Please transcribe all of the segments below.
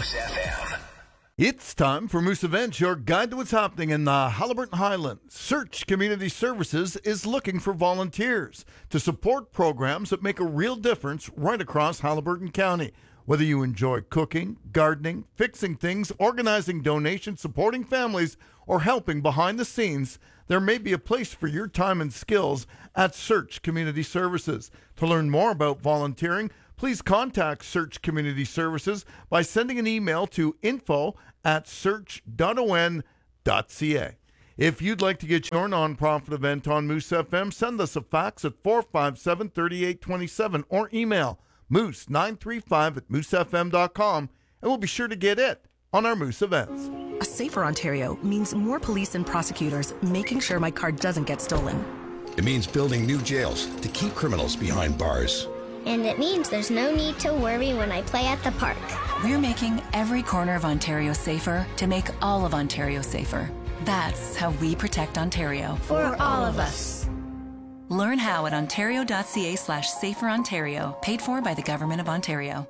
Moose FM. It's time for Moose Events, your guide to what's happening in the Haliburton Highlands. Search Community Services is looking for volunteers to support programs that make a real difference right across Haliburton County. Whether you enjoy cooking, gardening, fixing things, organizing donations, supporting families, or helping behind the scenes, there may be a place for your time and skills at Search Community Services. To learn more about volunteering, please contact Search Community Services by sending an email to info@search.on.ca. If you'd like to get your nonprofit event on Moose FM, send us a fax at 457-3827 or email moose935@moosefm.com, and we'll be sure to get it on our Moose Events. A safer Ontario means more police and prosecutors making sure my car doesn't get stolen. It means building new jails to keep criminals behind bars. And it means there's no need to worry when I play at the park. We're making every corner of Ontario safer to make all of Ontario safer. That's how we protect Ontario. For all of us. Learn how at ontario.ca/saferontario, paid for by the Government of Ontario.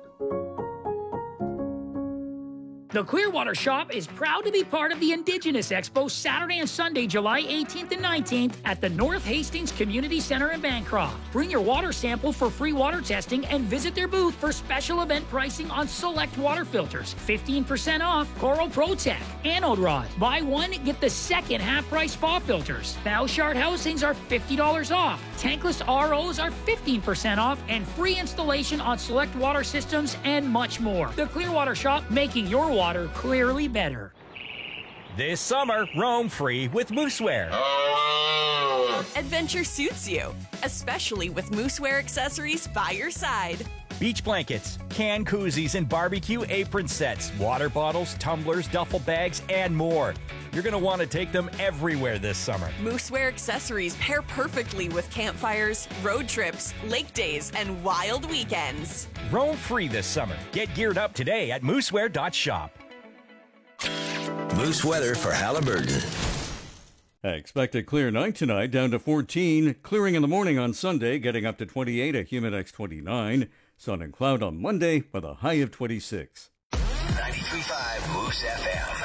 The Clearwater Shop is proud to be part of the Indigenous Expo Saturday and Sunday, July 18th and 19th at the North Hastings Community Center in Bancroft. Bring your water sample for free water testing and visit their booth for special event pricing on select water filters. 15% off Coral ProTech anode rods. Buy one, get the second half-price spa filters. Bouchard housings are $50 off. Tankless ROs are 15% off and free installation on select water systems and much more. The Clearwater Shop, making your water clearly better. This summer, roam free with Moosewear. Adventure suits you, especially with Moosewear accessories by your side. Beach blankets, can koozies, and barbecue apron sets, water bottles, tumblers, duffel bags, and more. You're going to want to take them everywhere this summer. Moosewear accessories pair perfectly with campfires, road trips, lake days, and wild weekends. Roam free this summer. Get geared up today at moosewear.shop. Moose weather for Haliburton. Expect a clear night tonight, down to 14. Clearing in the morning on Sunday, getting up to 28, a Humidex 29. Sun and cloud on Monday with a high of 26. 93.5 Moose FM.